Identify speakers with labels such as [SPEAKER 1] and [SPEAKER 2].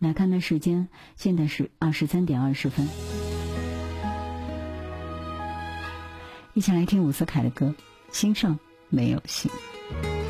[SPEAKER 1] 来看看时间，现在是23点20分。一起来听伍思凯的歌《心上没有心》。